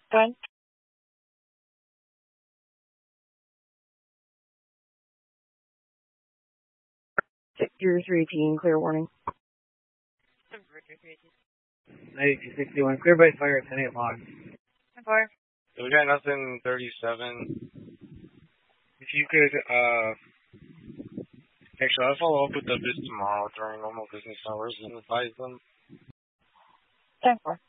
Go ahead. 6318, clear warning. 9261, clear by fire, 10-8 log. 4. So we got nothing 37. If you could, actually, I'll follow up with the biz tomorrow during normal business hours and advise them. 10-4.